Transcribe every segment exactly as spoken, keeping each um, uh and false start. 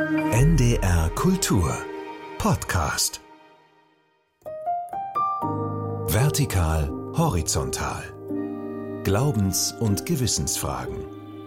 N D R Kultur Podcast. Vertikal, horizontal. Glaubens- und Gewissensfragen.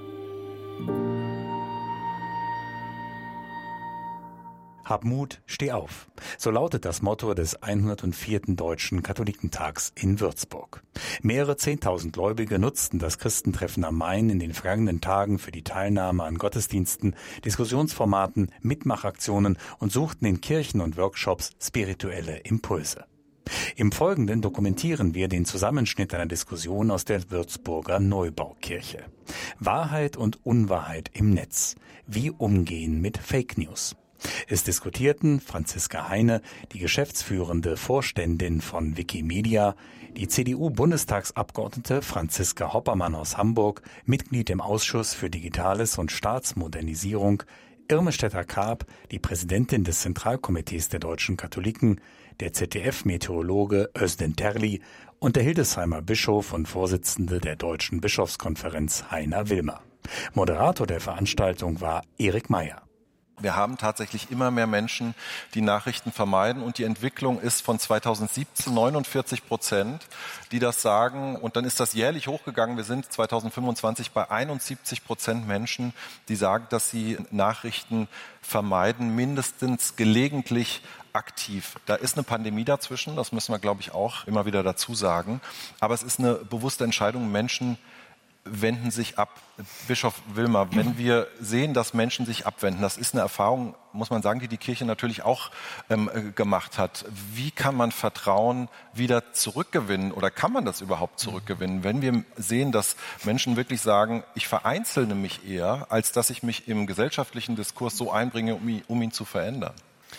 Hab Mut, steh auf. So lautet das Motto des hundertvierten Deutschen Katholikentags in Würzburg. Mehrere Zehntausend Gläubige nutzten das Christentreffen am Main in den vergangenen Tagen für die Teilnahme an Gottesdiensten, Diskussionsformaten, Mitmachaktionen und suchten in Kirchen und Workshops spirituelle Impulse. Im Folgenden dokumentieren wir den Zusammenschnitt einer Diskussion aus der Würzburger Neubaukirche. Wahrheit und Unwahrheit im Netz. Wie umgehen mit Fake News? Es diskutierten Franziska Heine, die geschäftsführende Vorständin von Wikimedia, die C D U-Bundestagsabgeordnete Franziska Hoppermann aus Hamburg, Mitglied im Ausschuss für Digitales und Staatsmodernisierung, Irme Stetter-Karp, die Präsidentin des Zentralkomitees der deutschen Katholiken, der Z D F-Meteorologe Özden Terli und der Hildesheimer Bischof und Vorsitzende der Deutschen Bischofskonferenz Heiner Wilmer. Moderator der Veranstaltung war Erik Meyer. Wir haben tatsächlich immer mehr Menschen, die Nachrichten vermeiden, und die Entwicklung ist von zweitausendsiebzehn neunundvierzig Prozent, die das sagen, und dann ist das jährlich hochgegangen. Wir sind zweitausendfünfundzwanzig bei einundsiebzig Prozent Menschen, die sagen, dass sie Nachrichten vermeiden, mindestens gelegentlich aktiv. Da ist eine Pandemie dazwischen, das müssen wir, glaube ich, auch immer wieder dazu sagen, aber es ist eine bewusste Entscheidung. Menschen wenden sich ab. Bischof Wilmer, wenn wir sehen, dass Menschen sich abwenden, das ist eine Erfahrung, muss man sagen, die die Kirche natürlich auch ähm, gemacht hat. Wie kann man Vertrauen wieder zurückgewinnen, oder kann man das überhaupt zurückgewinnen, wenn wir sehen, dass Menschen wirklich sagen, ich vereinzelne mich eher, als dass ich mich im gesellschaftlichen Diskurs so einbringe, um ihn, um ihn zu verändern?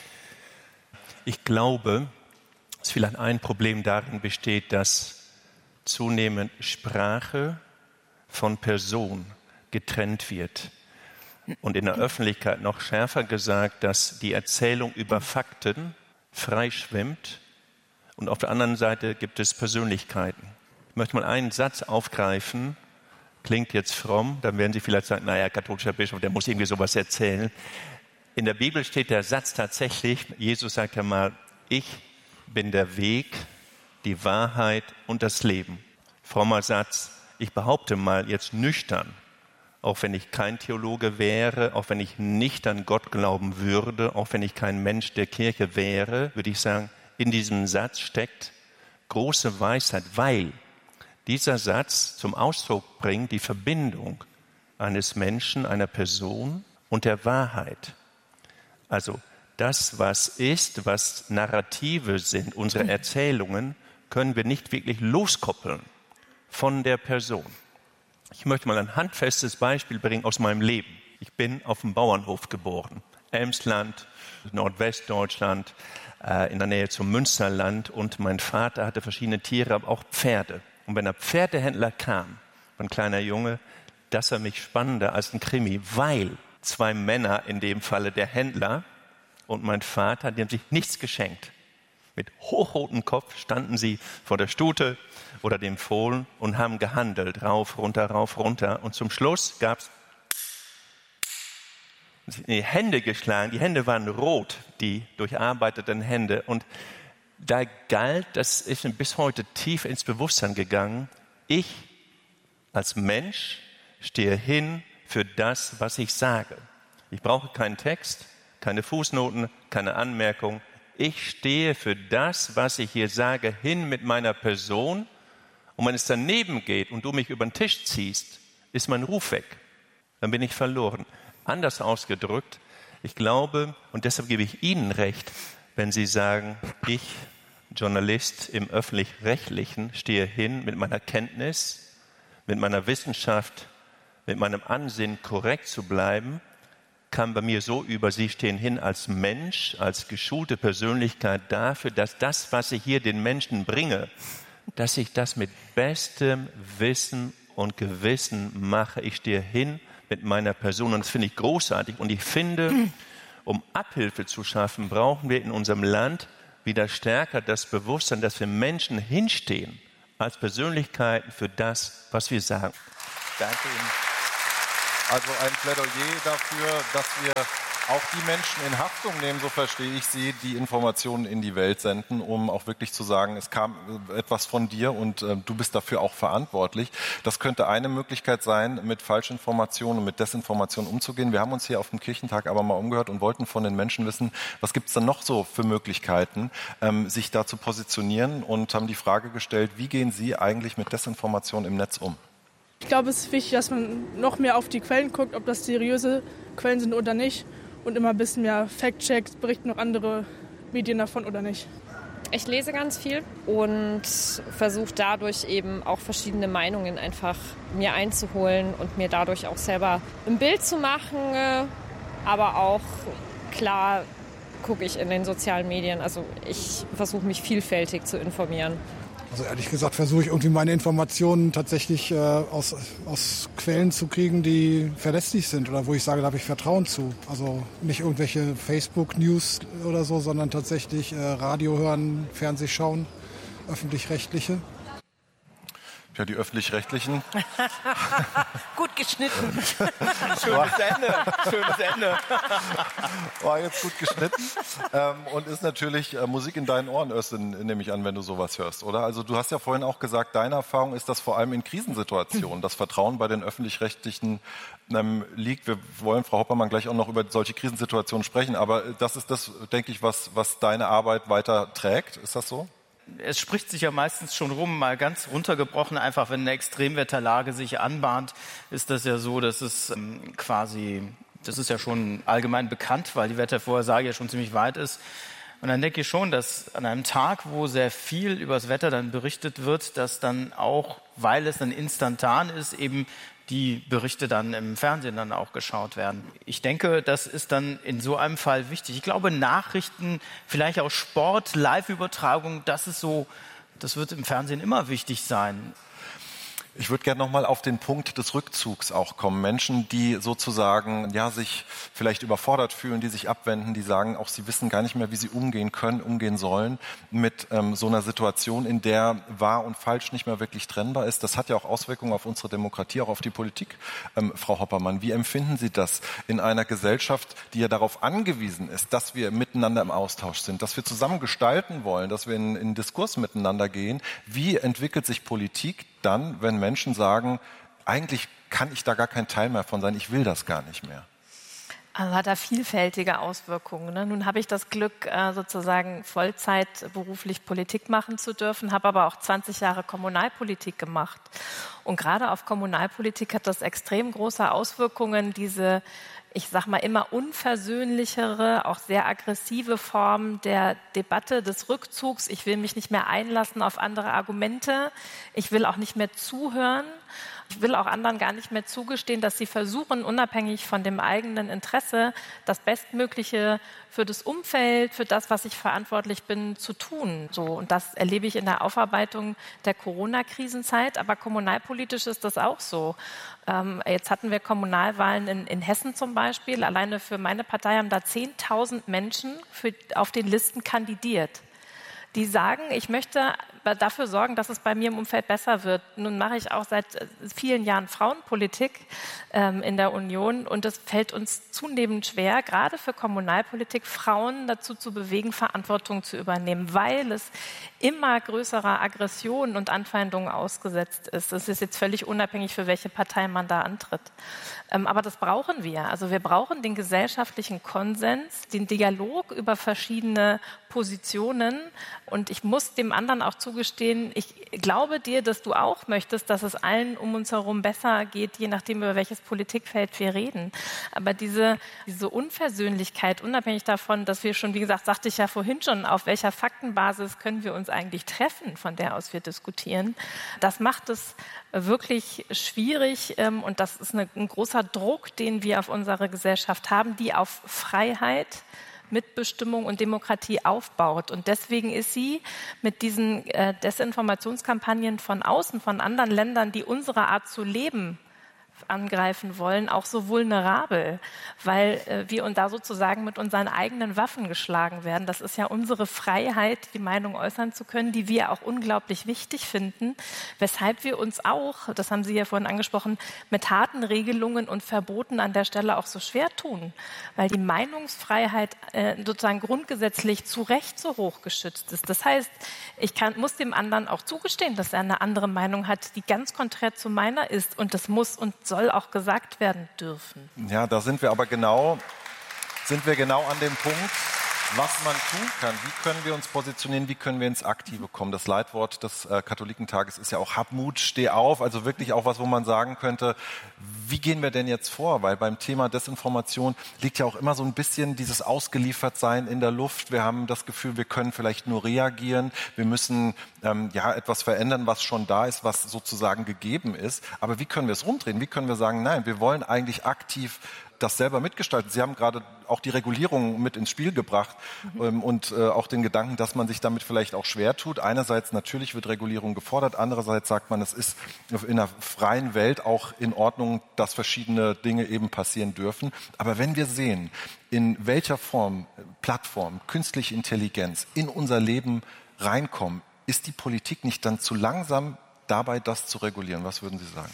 Ich glaube, dass vielleicht ein Problem darin besteht, dass zunehmend Sprache von Person getrennt wird. Und in der Öffentlichkeit noch schärfer gesagt, dass die Erzählung über Fakten frei schwimmt, und auf der anderen Seite gibt es Persönlichkeiten. Ich möchte mal einen Satz aufgreifen, klingt jetzt fromm, dann werden Sie vielleicht sagen, naja, katholischer Bischof, der muss irgendwie sowas erzählen. In der Bibel steht der Satz tatsächlich, Jesus sagt ja mal, ich bin der Weg, die Wahrheit und das Leben. Frommer Satz. Ich behaupte mal jetzt nüchtern, auch wenn ich kein Theologe wäre, auch wenn ich nicht an Gott glauben würde, auch wenn ich kein Mensch der Kirche wäre, würde ich sagen, in diesem Satz steckt große Weisheit, weil dieser Satz zum Ausdruck bringt die Verbindung eines Menschen, einer Person und der Wahrheit. Also das, was ist, was Narrative sind, unsere Erzählungen, können wir nicht wirklich loskoppeln von der Person. Ich möchte mal ein handfestes Beispiel bringen aus meinem Leben. Ich bin auf dem Bauernhof geboren. Emsland, Nordwestdeutschland, äh, in der Nähe zum Münsterland. Und mein Vater hatte verschiedene Tiere, aber auch Pferde. Und wenn ein Pferdehändler kam, ein kleiner Junge, das war mich spannender als ein Krimi, weil zwei Männer, in dem Falle der Händler und mein Vater, die haben sich nichts geschenkt. Mit hochrotem Kopf standen sie vor der Stute oder dem Fohlen und haben gehandelt, rauf, runter, rauf, runter. Und zum Schluss gab es in die Hände geschlagen. Die Hände waren rot, die durcharbeiteten Hände. Und da galt, das ist mir bis heute tief ins Bewusstsein gegangen, ich als Mensch stehe hin für das, was ich sage. Ich brauche keinen Text, keine Fußnoten, keine Anmerkung. Ich stehe für das, was ich hier sage, hin mit meiner Person. Und wenn es daneben geht und du mich über den Tisch ziehst, ist mein Ruf weg. Dann bin ich verloren. Anders ausgedrückt, ich glaube, und deshalb gebe ich Ihnen recht, wenn Sie sagen, ich, Journalist im Öffentlich-Rechtlichen, stehe hin mit meiner Kenntnis, mit meiner Wissenschaft, mit meinem Ansinnen korrekt zu bleiben, kam bei mir so über, Sie stehen hin als Mensch, als geschulte Persönlichkeit dafür, dass das, was ich hier den Menschen bringe, dass ich das mit bestem Wissen und Gewissen mache. Ich stehe hin mit meiner Person, und das finde ich großartig. Und ich finde, um Abhilfe zu schaffen, brauchen wir in unserem Land wieder stärker das Bewusstsein, dass wir Menschen hinstehen als Persönlichkeiten für das, was wir sagen. Danke Ihnen. Also ein Plädoyer dafür, dass wir auch die Menschen in Haftung nehmen, so verstehe ich sie, die Informationen in die Welt senden, um auch wirklich zu sagen, es kam etwas von dir und äh, du bist dafür auch verantwortlich. Das könnte eine Möglichkeit sein, mit Falschinformationen und mit Desinformation umzugehen. Wir haben uns hier auf dem Kirchentag aber mal umgehört und wollten von den Menschen wissen, was gibt es denn noch so für Möglichkeiten, ähm, sich da zu positionieren, und haben die Frage gestellt, wie gehen Sie eigentlich mit Desinformation im Netz um? Ich glaube, es ist wichtig, dass man noch mehr auf die Quellen guckt, ob das seriöse Quellen sind oder nicht. Und immer ein bisschen mehr Fact-Checks, berichten noch andere Medien davon oder nicht. Ich lese ganz viel und versuche dadurch eben auch verschiedene Meinungen einfach mir einzuholen und mir dadurch auch selber ein Bild zu machen. Aber auch klar gucke ich in den sozialen Medien. Also ich versuche mich vielfältig zu informieren. Also ehrlich gesagt versuche ich irgendwie meine Informationen tatsächlich äh, aus, aus Quellen zu kriegen, die verlässlich sind oder wo ich sage, da habe ich Vertrauen zu. Also nicht irgendwelche Facebook-News oder so, sondern tatsächlich äh, Radio hören, Fernseh schauen, öffentlich-rechtliche. Ja, die Öffentlich-Rechtlichen. Gut geschnitten. Schönes Ende. Schönes Ende. War jetzt gut geschnitten. Ähm, und ist natürlich äh, Musik in deinen Ohren, Özlem, nehme ich an, wenn du sowas hörst, oder? Also du hast ja vorhin auch gesagt, deine Erfahrung ist, dass vor allem in Krisensituationen das Vertrauen bei den Öffentlich-Rechtlichen ähm, liegt. Wir wollen, Frau Hoppermann, gleich auch noch über solche Krisensituationen sprechen. Aber das ist das, denke ich, was, was deine Arbeit weiter trägt. Ist das so? Es spricht sich ja meistens schon rum, mal ganz runtergebrochen, einfach wenn eine Extremwetterlage sich anbahnt, ist das ja so, dass es ähm, quasi, das ist ja schon allgemein bekannt, weil die Wettervorhersage ja schon ziemlich weit ist. Und dann denke ich schon, dass an einem Tag, wo sehr viel über das Wetter dann berichtet wird, dass dann auch, weil es dann instantan ist, eben die Berichte dann im Fernsehen dann auch geschaut werden. Ich denke, das ist dann in so einem Fall wichtig. Ich glaube, Nachrichten, vielleicht auch Sport, Live-Übertragung, das ist so, das wird im Fernsehen immer wichtig sein. Ich würde gerne noch mal auf den Punkt des Rückzugs auch kommen. Menschen, die sozusagen ja sich vielleicht überfordert fühlen, die sich abwenden, die sagen, auch sie wissen gar nicht mehr, wie sie umgehen können, umgehen sollen mit ähm, so einer Situation, in der wahr und falsch nicht mehr wirklich trennbar ist. Das hat ja auch Auswirkungen auf unsere Demokratie, auch auf die Politik. Ähm, Frau Hoppermann, wie empfinden Sie das in einer Gesellschaft, die ja darauf angewiesen ist, dass wir miteinander im Austausch sind, dass wir zusammen gestalten wollen, dass wir in, in Diskurs miteinander gehen? Wie entwickelt sich Politik dann, wenn Menschen sagen, eigentlich kann ich da gar kein Teil mehr von sein, ich will das gar nicht mehr? Also hat da vielfältige Auswirkungen. Ne? Nun habe ich das Glück, äh, sozusagen Vollzeit beruflich Politik machen zu dürfen, habe aber auch zwanzig Jahre Kommunalpolitik gemacht. Und gerade auf Kommunalpolitik hat das extrem große Auswirkungen, diese, ich sag mal, immer unversöhnlichere, auch sehr aggressive Form der Debatte, des Rückzugs. Ich will mich nicht mehr einlassen auf andere Argumente. Ich will auch nicht mehr zuhören. Ich will auch anderen gar nicht mehr zugestehen, dass sie versuchen, unabhängig von dem eigenen Interesse, das Bestmögliche für das Umfeld, für das, was ich verantwortlich bin, zu tun. So, und das erlebe ich in der Aufarbeitung der Corona-Krisenzeit. Aber kommunalpolitisch ist das auch so. Ähm, jetzt hatten wir Kommunalwahlen in, in Hessen zum Beispiel. Alleine für meine Partei haben da zehntausend Menschen für, auf den Listen kandidiert. Die sagen, ich möchte dafür sorgen, dass es bei mir im Umfeld besser wird. Nun mache ich auch seit vielen Jahren Frauenpolitik ähm, in der Union und es fällt uns zunehmend schwer, gerade für Kommunalpolitik, Frauen dazu zu bewegen, Verantwortung zu übernehmen, weil es immer größerer Aggressionen und Anfeindungen ausgesetzt ist. Das ist jetzt völlig unabhängig, für welche Partei man da antritt. Ähm, aber das brauchen wir. Also wir brauchen den gesellschaftlichen Konsens, den Dialog über verschiedene Positionen. Und ich muss dem anderen auch zugestehen, ich glaube dir, dass du auch möchtest, dass es allen um uns herum besser geht, je nachdem, über welches Politikfeld wir reden. Aber diese, diese Unversöhnlichkeit, unabhängig davon, dass wir schon, wie gesagt, sagte ich ja vorhin schon, auf welcher Faktenbasis können wir uns eigentlich treffen, von der aus wir diskutieren, das macht es wirklich schwierig und das ist eine, ein großer Druck, den wir auf unsere Gesellschaft haben, die auf Freiheit, Mitbestimmung und Demokratie aufbaut. Und deswegen ist sie mit diesen äh, Desinformationskampagnen von außen, von anderen Ländern, die unsere Art zu leben angreifen wollen, auch so vulnerabel, weil äh, wir uns da sozusagen mit unseren eigenen Waffen geschlagen werden. Das ist ja unsere Freiheit, die Meinung äußern zu können, die wir auch unglaublich wichtig finden, weshalb wir uns auch, das haben Sie ja vorhin angesprochen, mit harten Regelungen und Verboten an der Stelle auch so schwer tun, weil die Meinungsfreiheit äh, sozusagen grundgesetzlich zu Recht so hoch geschützt ist. Das heißt, ich kann, muss dem anderen auch zugestehen, dass er eine andere Meinung hat, die ganz konträr zu meiner ist, und das muss und soll auch gesagt werden dürfen. Ja, da sind wir aber genau, sind wir genau an dem Punkt, was man tun kann. Wie können wir uns positionieren, wie können wir ins Aktive kommen? Das Leitwort des äh, Katholikentages ist ja auch Hab Mut, steh auf. Also wirklich auch was, wo man sagen könnte, wie gehen wir denn jetzt vor? Weil beim Thema Desinformation liegt ja auch immer so ein bisschen dieses Ausgeliefertsein in der Luft. Wir haben das Gefühl, wir können vielleicht nur reagieren. Wir müssen ähm, ja etwas verändern, was schon da ist, was sozusagen gegeben ist. Aber wie können wir es rumdrehen? Wie können wir sagen, nein, wir wollen eigentlich aktiv das selber mitgestalten. Sie haben gerade auch die Regulierung mit ins Spiel gebracht mhm. ähm, und äh, auch den Gedanken, dass man sich damit vielleicht auch schwer tut. Einerseits natürlich wird Regulierung gefordert, andererseits sagt man, es ist in einer freien Welt auch in Ordnung, dass verschiedene Dinge eben passieren dürfen. Aber wenn wir sehen, in welcher Form Plattform, künstliche Intelligenz in unser Leben reinkommen, ist die Politik nicht dann zu langsam dabei, das zu regulieren? Was würden Sie sagen?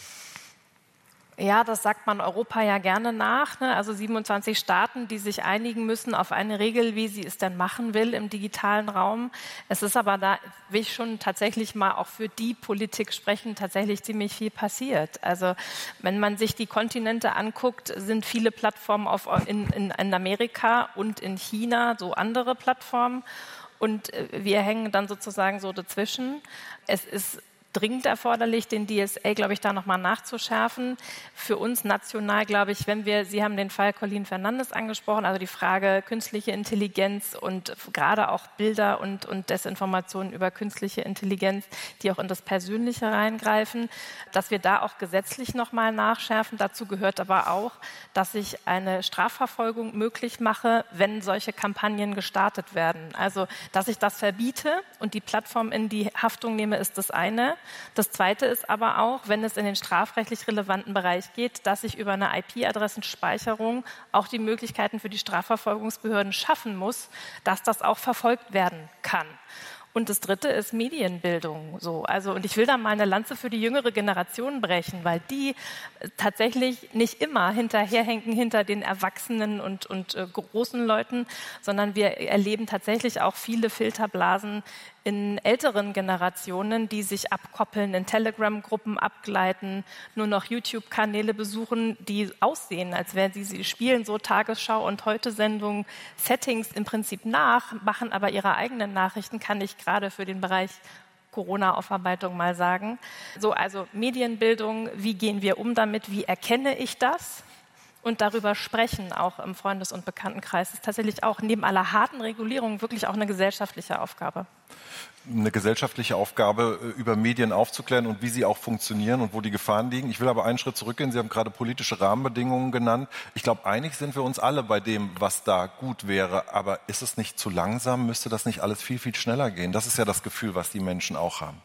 Ja, das sagt man Europa ja gerne nach. Ne? Also siebenundzwanzig Staaten, die sich einigen müssen auf eine Regel, wie sie es denn machen will im digitalen Raum. Es ist aber da, will ich schon tatsächlich mal auch für die Politik sprechen, tatsächlich ziemlich viel passiert. Also wenn man sich die Kontinente anguckt, sind viele Plattformen auf, in, in, in Amerika und in China so andere Plattformen. Und wir hängen dann sozusagen so dazwischen. Es ist dringend erforderlich, den D S A, glaube ich, da nochmal nachzuschärfen. Für uns national, glaube ich, wenn wir, Sie haben den Fall Colin Fernandes angesprochen, also die Frage künstliche Intelligenz und gerade auch Bilder und, und Desinformationen über künstliche Intelligenz, die auch in das Persönliche reingreifen, dass wir da auch gesetzlich nochmal nachschärfen. Dazu gehört aber auch, dass ich eine Strafverfolgung möglich mache, wenn solche Kampagnen gestartet werden. Also, dass ich das verbiete und die Plattform in die Haftung nehme, ist das eine. Das Zweite ist aber auch, wenn es in den strafrechtlich relevanten Bereich geht, dass ich über eine I P-Adressenspeicherung auch die Möglichkeiten für die Strafverfolgungsbehörden schaffen muss, dass das auch verfolgt werden kann. Und das Dritte ist Medienbildung. So, also, und ich will da mal eine Lanze für die jüngere Generation brechen, weil die tatsächlich nicht immer hinterherhängen hinter den Erwachsenen und, und äh, großen Leuten, sondern wir erleben tatsächlich auch viele Filterblasen in älteren Generationen, die sich abkoppeln, in Telegram-Gruppen abgleiten, nur noch YouTube-Kanäle besuchen, die aussehen, als wären sie, sie spielen so Tagesschau- und Heute-Sendungen, Settings im Prinzip nach, machen aber ihre eigenen Nachrichten, kann ich gerade für den Bereich Corona-Aufarbeitung mal sagen. So, also Medienbildung, wie gehen wir um damit, wie erkenne ich das? Und darüber sprechen, auch im Freundes- und Bekanntenkreis, ist tatsächlich auch neben aller harten Regulierung wirklich auch eine gesellschaftliche Aufgabe. Eine gesellschaftliche Aufgabe, über Medien aufzuklären und wie sie auch funktionieren und wo die Gefahren liegen. Ich will aber einen Schritt zurückgehen. Sie haben gerade politische Rahmenbedingungen genannt. Ich glaube, einig sind wir uns alle bei dem, was da gut wäre. Aber ist es nicht zu langsam? Müsste das nicht alles viel, viel schneller gehen? Das ist ja das Gefühl, was die Menschen auch haben.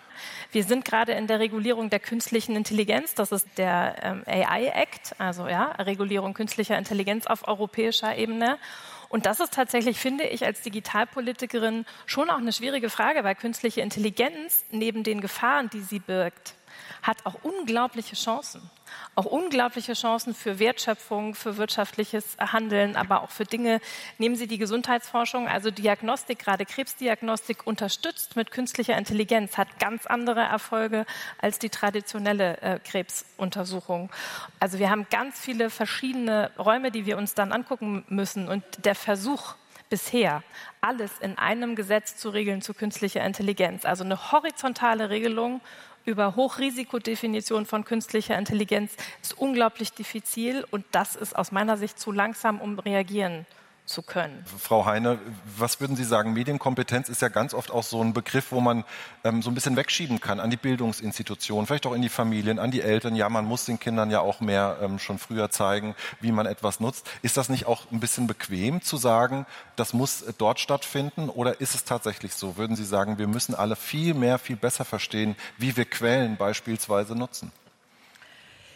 Wir sind gerade in der Regulierung der künstlichen Intelligenz. Das ist der ähm, A I-Act, also ja, Regulierung künstlicher Intelligenz auf europäischer Ebene. Und das ist tatsächlich, finde ich, als Digitalpolitikerin schon auch eine schwierige Frage, weil künstliche Intelligenz neben den Gefahren, die sie birgt, hat auch unglaubliche Chancen. Auch unglaubliche Chancen für Wertschöpfung, für wirtschaftliches Handeln, aber auch für Dinge. Nehmen Sie die Gesundheitsforschung, also Diagnostik, gerade Krebsdiagnostik unterstützt mit künstlicher Intelligenz, hat ganz andere Erfolge als die traditionelle äh, Krebsuntersuchung. Also wir haben ganz viele verschiedene Räume, die wir uns dann angucken müssen. Und der Versuch bisher, alles in einem Gesetz zu regeln zu künstlicher Intelligenz, also eine horizontale Regelung über Hochrisikodefinition von künstlicher Intelligenz, ist unglaublich diffizil und das ist aus meiner Sicht zu langsam, um reagieren zu können. Frau Heine, was würden Sie sagen? Medienkompetenz ist ja ganz oft auch so ein Begriff, wo man ähm, so ein bisschen wegschieben kann an die Bildungsinstitutionen, vielleicht auch in die Familien, an die Eltern. Ja, man muss den Kindern ja auch mehr ähm, schon früher zeigen, wie man etwas nutzt. Ist das nicht auch ein bisschen bequem zu sagen, das muss dort stattfinden? Oder ist es tatsächlich so? Würden Sie sagen, wir müssen alle viel mehr, viel besser verstehen, wie wir Quellen beispielsweise nutzen?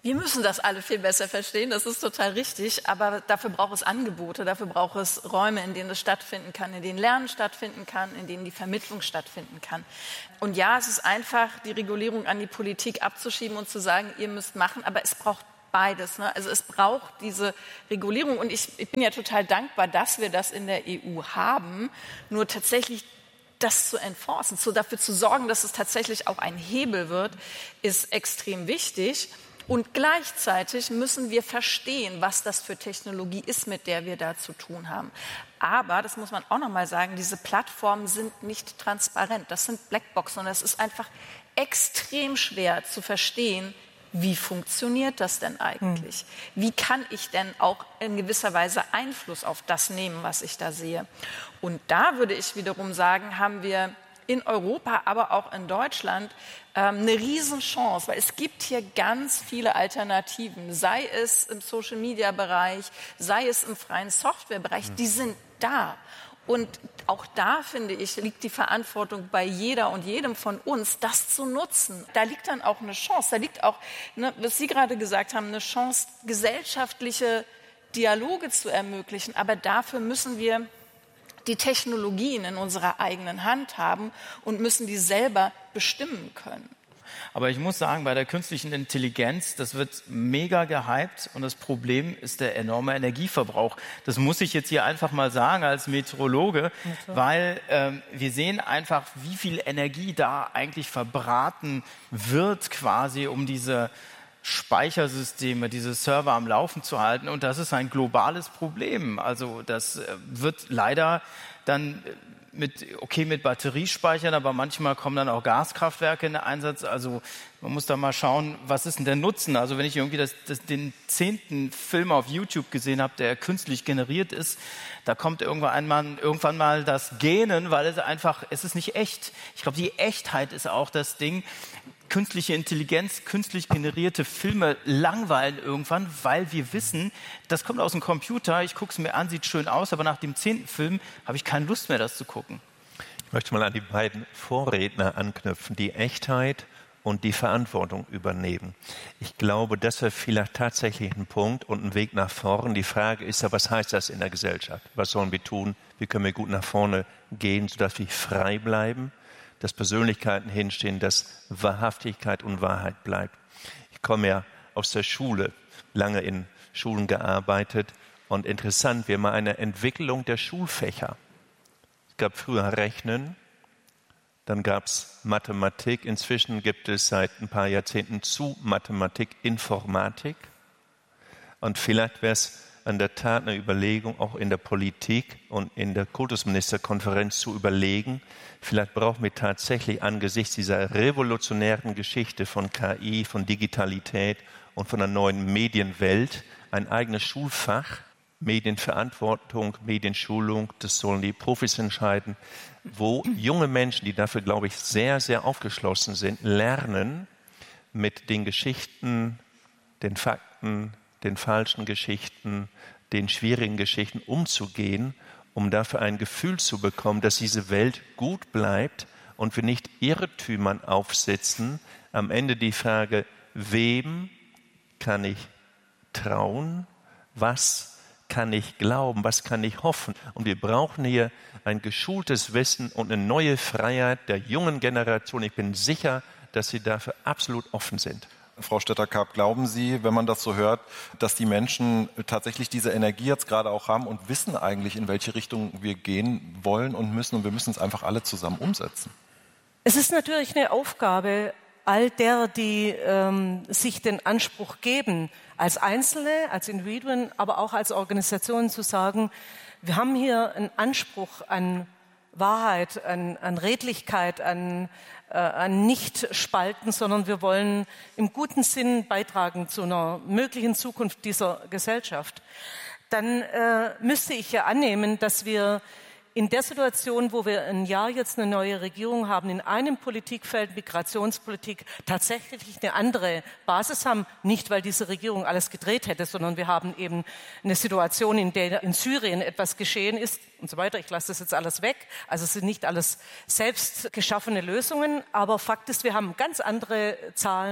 Wir müssen das alle viel besser verstehen, das ist total richtig, aber dafür braucht es Angebote, dafür braucht es Räume, in denen es stattfinden kann, in denen Lernen stattfinden kann, in denen die Vermittlung stattfinden kann. Und ja, es ist einfach, die Regulierung an die Politik abzuschieben und zu sagen, ihr müsst machen, aber es braucht beides. Ne? Also es braucht diese Regulierung und ich, ich bin ja total dankbar, dass wir das in der E U haben, nur tatsächlich das zu enforcen, so dafür zu sorgen, dass es tatsächlich auch ein Hebel wird, ist extrem wichtig. Und gleichzeitig müssen wir verstehen, was das für Technologie ist, mit der wir da zu tun haben. Aber, das muss man auch noch mal sagen, diese Plattformen sind nicht transparent. Das sind Blackboxen und es ist einfach extrem schwer zu verstehen, wie funktioniert das denn eigentlich? Wie kann ich denn auch in gewisser Weise Einfluss auf das nehmen, was ich da sehe? Und da würde ich wiederum sagen, haben wir in Europa, aber auch in Deutschland ähm, eine Riesenchance, weil es gibt hier ganz viele Alternativen, sei es im Social-Media-Bereich, sei es im freien Software-Bereich, die sind da. Und auch da, finde ich, liegt die Verantwortung bei jeder und jedem von uns, das zu nutzen. Da liegt dann auch eine Chance, da liegt auch, ne, was Sie gerade gesagt haben, eine Chance, gesellschaftliche Dialoge zu ermöglichen. Aber dafür müssen wir die Technologien in unserer eigenen Hand haben und müssen die selber bestimmen können. Aber ich muss sagen, bei der künstlichen Intelligenz, das wird mega gehypt und das Problem ist der enorme Energieverbrauch. Das muss ich jetzt hier einfach mal sagen als Meteorologe, weil ähm, wir sehen einfach, wie viel Energie da eigentlich verbraten wird quasi, um diese Speichersysteme, diese Server am Laufen zu halten. Und das ist ein globales Problem. Also das wird leider dann mit, okay, mit Batteriespeichern, aber manchmal kommen dann auch Gaskraftwerke in den Einsatz. Also man muss da mal schauen, was ist denn der Nutzen? Also wenn ich irgendwie das, das, den zehnten Film auf YouTube gesehen habe, der künstlich generiert ist, da kommt irgendwann einmal, irgendwann mal das Gähnen, weil es einfach, es ist nicht echt. Ich glaube, die Echtheit ist auch das Ding. Künstliche Intelligenz, künstlich generierte Filme langweilen irgendwann, weil wir wissen, das kommt aus dem Computer, ich gucke es mir an, sieht schön aus, aber nach dem zehnten Film habe ich keine Lust mehr, das zu gucken. Ich möchte mal an die beiden Vorredner anknüpfen, die Echtheit und die Verantwortung übernehmen. Ich glaube, das wäre vielleicht tatsächlich ein Punkt und ein Weg nach vorn. Die Frage ist ja, was heißt das in der Gesellschaft? Was sollen wir tun? Wie können wir gut nach vorne gehen, sodass wir frei bleiben? Dass Persönlichkeiten hinstehen, dass Wahrhaftigkeit und Wahrheit bleibt. Ich komme ja aus der Schule, lange in Schulen gearbeitet und interessant, wir haben eine Entwicklung der Schulfächer. Es gab früher Rechnen, dann gab es Mathematik, inzwischen gibt es seit ein paar Jahrzehnten zu Mathematik Informatik und vielleicht wäre es an der Tat eine Überlegung, auch in der Politik und in der Kultusministerkonferenz zu überlegen, vielleicht brauchen wir tatsächlich angesichts dieser revolutionären Geschichte von K I, von Digitalität und von einer neuen Medienwelt ein eigenes Schulfach, Medienverantwortung, Medienschulung, das sollen die Profis entscheiden, wo junge Menschen, die dafür, glaube ich, sehr, sehr aufgeschlossen sind, lernen, mit den Geschichten, den Fakten, den falschen Geschichten, den schwierigen Geschichten umzugehen, um dafür ein Gefühl zu bekommen, dass diese Welt gut bleibt und wir nicht Irrtümern aufsitzen. Am Ende die Frage, wem kann ich trauen? Was kann ich glauben? Was kann ich hoffen? Und wir brauchen hier ein geschultes Wissen und eine neue Freiheit der jungen Generation. Ich bin sicher, dass sie dafür absolut offen sind. Frau Stetter-Karp, glauben Sie, wenn man das so hört, dass die Menschen tatsächlich diese Energie jetzt gerade auch haben und wissen eigentlich, in welche Richtung wir gehen wollen und müssen und wir müssen es einfach alle zusammen umsetzen? Es ist natürlich eine Aufgabe all derer, die ähm, sich den Anspruch geben, als Einzelne, als Individuen, aber auch als Organisationen zu sagen, wir haben hier einen Anspruch an Wahrheit, an, an Redlichkeit, an an Nicht-Spalten, sondern wir wollen im guten Sinn beitragen zu einer möglichen Zukunft dieser Gesellschaft. Dann äh, müsste ich ja annehmen, dass wir in der Situation, wo wir ein Jahr jetzt eine neue Regierung haben, in einem Politikfeld, Migrationspolitik, tatsächlich eine andere Basis haben. Nicht, weil diese Regierung alles gedreht hätte, sondern wir haben eben eine Situation, in der in Syrien etwas geschehen ist und so weiter. Ich lasse das jetzt alles weg. Also es sind nicht alles selbst geschaffene Lösungen. Aber Fakt ist, wir haben ganz andere Zahlen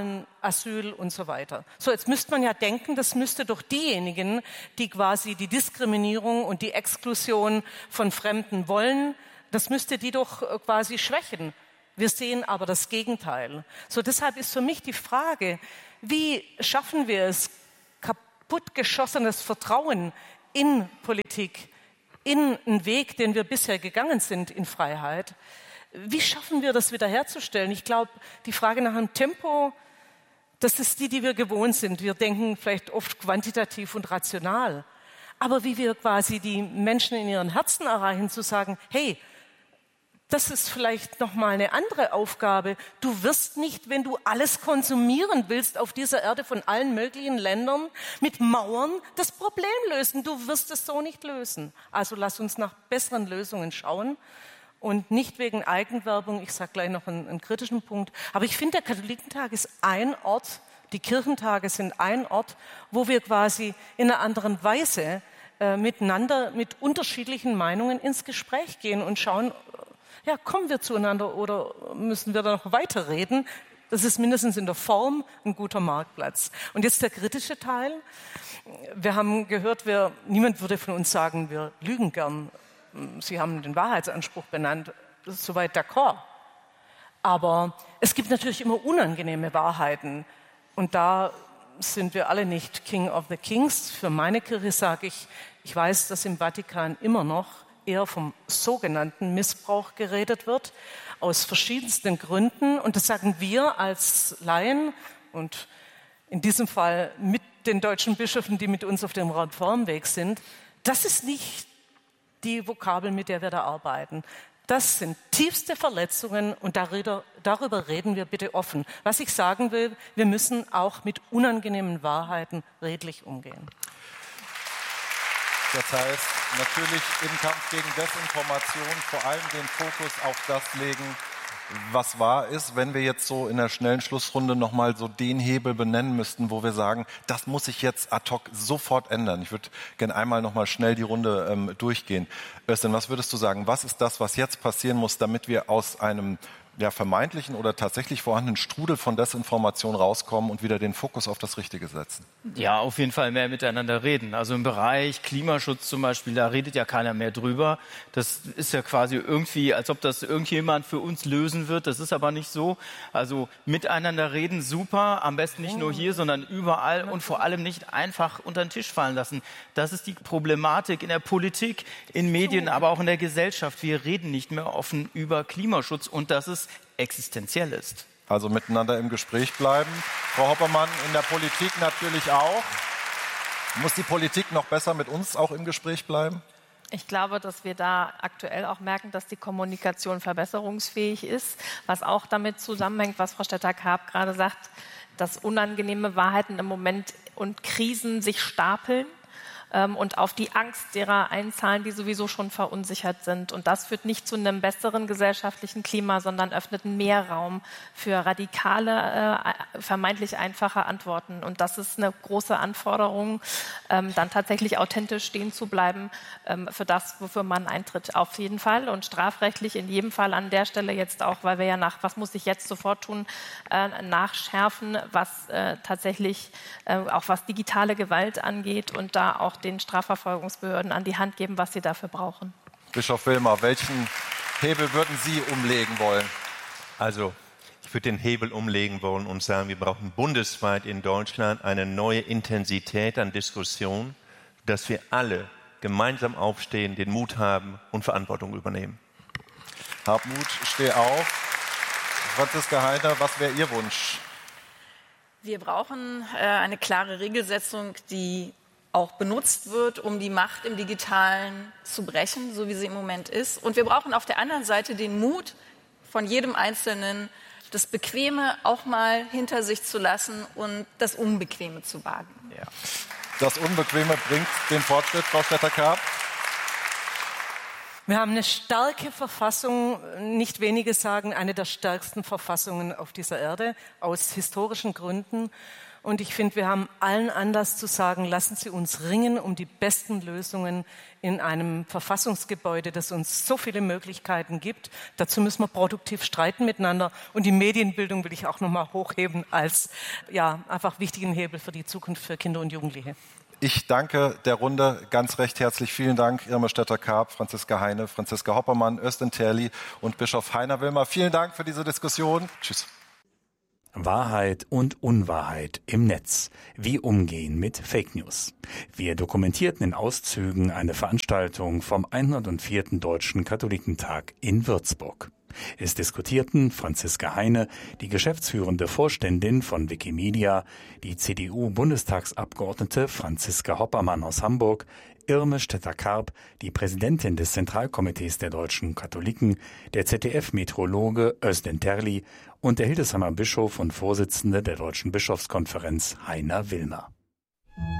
Asyl und so weiter. So, jetzt müsste man ja denken, das müsste doch diejenigen, die quasi die Diskriminierung und die Exklusion von Fremden wollen, das müsste die doch quasi schwächen. Wir sehen aber das Gegenteil. So, deshalb ist für mich die Frage, wie schaffen wir es, kaputtgeschossenes Vertrauen in Politik, in einen Weg, den wir bisher gegangen sind in Freiheit, wie schaffen wir das wiederherzustellen? Ich glaube, die Frage nach dem Tempo, das ist die, die wir gewohnt sind. Wir denken vielleicht oft quantitativ und rational. Aber wie wir quasi die Menschen in ihren Herzen erreichen, zu sagen, hey, das ist vielleicht nochmal eine andere Aufgabe. Du wirst nicht, wenn du alles konsumieren willst auf dieser Erde von allen möglichen Ländern, mit Mauern das Problem lösen. Du wirst es so nicht lösen. Also lass uns nach besseren Lösungen schauen und nicht wegen Eigenwerbung. Ich sage gleich noch einen, einen kritischen Punkt. Aber ich finde, der Katholikentag ist ein Ort, die Kirchentage sind ein Ort, wo wir quasi in einer anderen Weise äh, miteinander, mit unterschiedlichen Meinungen ins Gespräch gehen und schauen, ja, kommen wir zueinander oder müssen wir da noch weiterreden? Das ist mindestens in der Form ein guter Marktplatz. Und jetzt der kritische Teil. Wir haben gehört, wir, niemand würde von uns sagen, wir lügen gern. Sie haben den Wahrheitsanspruch benannt. Das ist soweit d'accord. Aber es gibt natürlich immer unangenehme Wahrheiten. Und da sind wir alle nicht King of the Kings. Für meine Kirche sage ich, ich weiß, dass im Vatikan immer noch eher vom sogenannten Missbrauch geredet wird, aus verschiedensten Gründen. Und das sagen wir als Laien und in diesem Fall mit den deutschen Bischöfen, die mit uns auf dem Reformweg sind. Das ist nicht die Vokabel, mit der wir da arbeiten. Das sind tiefste Verletzungen und darüber, darüber reden wir bitte offen. Was ich sagen will, wir müssen auch mit unangenehmen Wahrheiten redlich umgehen. Das heißt, natürlich im Kampf gegen Desinformation vor allem den Fokus auf das legen, was wahr ist. Wenn wir jetzt so in der schnellen Schlussrunde nochmal so den Hebel benennen müssten, wo wir sagen, das muss sich jetzt ad hoc sofort ändern. Ich würde gerne einmal nochmal schnell die Runde ähm, durchgehen. Özlem, was würdest du sagen? Was ist das, was jetzt passieren muss, damit wir aus einem ja, vermeintlichen oder tatsächlich vorhandenen Strudel von Desinformation rauskommen und wieder den Fokus auf das Richtige setzen? Ja, auf jeden Fall mehr miteinander reden. Also im Bereich Klimaschutz zum Beispiel, da redet ja keiner mehr drüber. Das ist ja quasi irgendwie, als ob das irgendjemand für uns lösen wird. Das ist aber nicht so. Also miteinander reden, super. Am besten nicht nur hier, sondern überall und vor allem nicht einfach unter den Tisch fallen lassen. Das ist die Problematik in der Politik, in Medien, aber auch in der Gesellschaft. Wir reden nicht mehr offen über Klimaschutz und das ist existenziell ist. Also miteinander im Gespräch bleiben. Frau Hoppermann, in der Politik natürlich auch. Muss die Politik noch besser mit uns auch im Gespräch bleiben? Ich glaube, dass wir da aktuell auch merken, dass die Kommunikation verbesserungsfähig ist, was auch damit zusammenhängt, was Frau Stetter-Karp gerade sagt, dass unangenehme Wahrheiten im Moment und Krisen sich stapeln und auf die Angst derer einzahlen, die sowieso schon verunsichert sind. Und das führt nicht zu einem besseren gesellschaftlichen Klima, sondern öffnet mehr Raum für radikale, äh, vermeintlich einfache Antworten. Und das ist eine große Anforderung, ähm, dann tatsächlich authentisch stehen zu bleiben ähm, für das, wofür man eintritt. Auf jeden Fall und strafrechtlich in jedem Fall an der Stelle jetzt auch, weil wir ja nach, was muss ich jetzt sofort tun, äh, nachschärfen, was äh, tatsächlich äh, auch was digitale Gewalt angeht und da auch den Strafverfolgungsbehörden an die Hand geben, was sie dafür brauchen. Bischof Wilmer, welchen Hebel würden Sie umlegen wollen? Also, ich würde den Hebel umlegen wollen und sagen, wir brauchen bundesweit in Deutschland eine neue Intensität an Diskussion, dass wir alle gemeinsam aufstehen, den Mut haben und Verantwortung übernehmen. Hab Mut, steh auf. Franziska Heiner, was wäre Ihr Wunsch? Wir brauchen äh, eine klare Regelsetzung, die auch benutzt wird, um die Macht im Digitalen zu brechen, so wie sie im Moment ist. Und wir brauchen auf der anderen Seite den Mut von jedem Einzelnen, das Bequeme auch mal hinter sich zu lassen und das Unbequeme zu wagen. Ja. Das Unbequeme bringt den Fortschritt, Frau Stetter-Karp. Wir haben eine starke Verfassung, nicht wenige sagen, eine der stärksten Verfassungen auf dieser Erde, aus historischen Gründen. Und ich finde, wir haben allen Anlass zu sagen, lassen Sie uns ringen um die besten Lösungen in einem Verfassungsgebäude, das uns so viele Möglichkeiten gibt. Dazu müssen wir produktiv streiten miteinander. Und die Medienbildung will ich auch noch mal hochheben als ja, einfach wichtigen Hebel für die Zukunft für Kinder und Jugendliche. Ich danke der Runde ganz recht herzlich. Vielen Dank, Irma Stetter-Karp, Franziska Heine, Franziska Hoppermann, Özlem Terli und Bischof Heiner Wilmer. Vielen Dank für diese Diskussion. Tschüss. Wahrheit und Unwahrheit im Netz. Wie umgehen mit Fake News. Wir dokumentierten in Auszügen eine Veranstaltung vom hundertvierten Deutschen Katholikentag in Würzburg. Es diskutierten Franziska Heine, die geschäftsführende Vorständin von Wikimedia, die C D U-Bundestagsabgeordnete Franziska Hoppermann aus Hamburg, Irme Stetter-Karp, die Präsidentin des Zentralkomitees der deutschen Katholiken, der Z D F-Meteorologe Özlem Terli und der Hildesheimer Bischof und Vorsitzende der Deutschen Bischofskonferenz Heiner Wilmer.